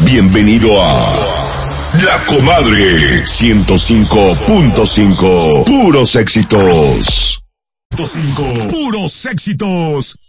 Bienvenido a La Comadre 105.5. Puros éxitos. 105. Puros éxitos.